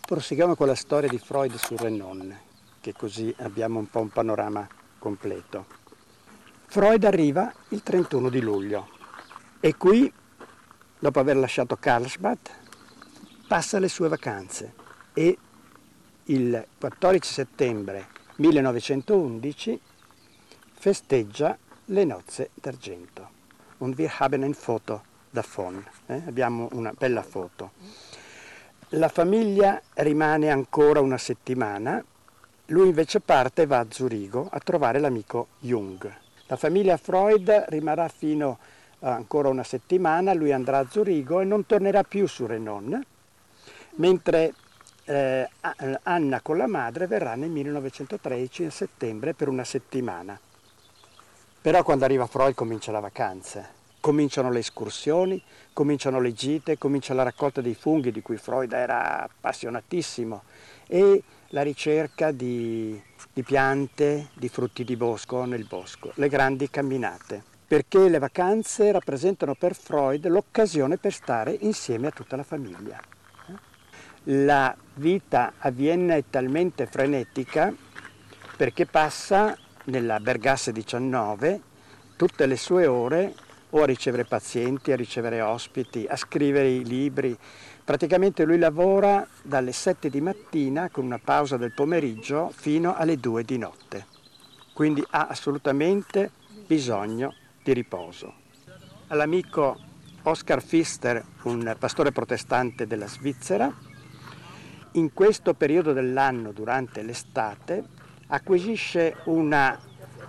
Proseguiamo con la storia di Freud su Renan, che così abbiamo un po' un panorama completo. Freud arriva il 31 di luglio e qui, dopo aver lasciato Karlsbad, passa le sue vacanze e il 14 settembre 1911 festeggia le nozze d'argento. Und wir haben ein Foto davon. Abbiamo una bella foto. La famiglia rimane ancora una settimana, lui invece parte e va a Zurigo a trovare l'amico Jung. La famiglia Freud rimarrà fino a ancora una settimana, lui andrà a Zurigo e non tornerà più su Renan, mentre Anna con la madre verrà nel 1913 a settembre per una settimana. Però quando arriva Freud comincia la vacanza. Cominciano le escursioni, cominciano le gite, comincia la raccolta dei funghi di cui Freud era appassionatissimo e la ricerca di piante, di frutti di bosco nel bosco, le grandi camminate, perché le vacanze rappresentano per Freud l'occasione per stare insieme a tutta la famiglia. La vita a Vienna è talmente frenetica perché passa nella Bergasse 19 tutte le sue ore o a ricevere pazienti, a ricevere ospiti, a scrivere i libri. Praticamente lui lavora dalle 7 di mattina con una pausa del pomeriggio fino alle 2 di notte. Quindi ha assolutamente bisogno di riposo. All'amico Oskar Pfister, un pastore protestante della Svizzera, in questo periodo dell'anno, durante l'estate, acquisisce una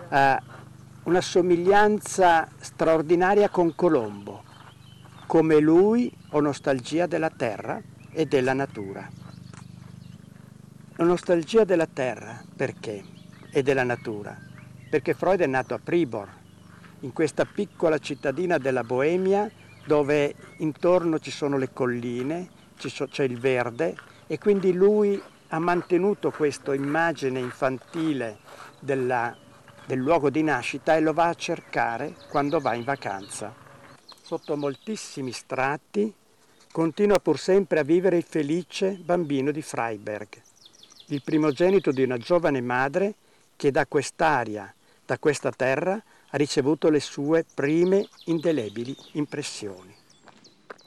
somiglianza straordinaria con Colombo. Come lui ho nostalgia della terra e della natura. Ho nostalgia della terra, perché? E della natura? Perché Freud è nato a Pribor, in questa piccola cittadina della Boemia, dove intorno ci sono le colline, c'è il verde, e quindi lui ha mantenuto questa immagine infantile del luogo di nascita e lo va a cercare quando va in vacanza. Sotto moltissimi strati continua pur sempre a vivere il felice bambino di Freiberg, il primogenito di una giovane madre che da quest'aria, da questa terra, ha ricevuto le sue prime indelebili impressioni.